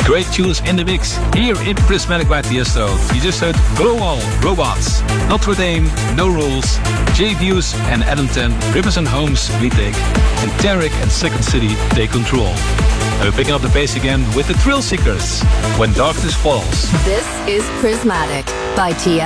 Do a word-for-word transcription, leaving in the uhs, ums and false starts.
Great tunes in the mix here in Prismatic by Tiesto. You just heard Glow All, Robots, Notre Dame, No Rules, J Views and Adam ten, Rivers and Homes, Retake, and Tarek and Second City, Take Control. And we're picking up the pace again with the Thrill Seekers, When Darkness Falls. This is Prismatic by Tiesto.